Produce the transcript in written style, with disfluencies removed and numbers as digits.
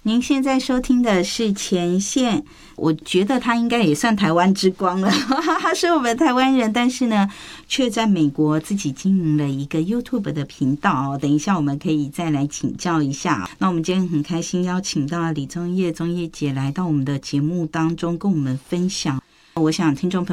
您现在收听的是前线，我觉得他应该也算台湾之光了，他是我们台湾人，但是呢，却在美国自己经营了一个 YouTube 的频道。等一下我们可以再来请教一下。那我们今天很开心邀请到李宗晔宗晔姐来到我们的节目当中，跟我们分享。我想听众朋友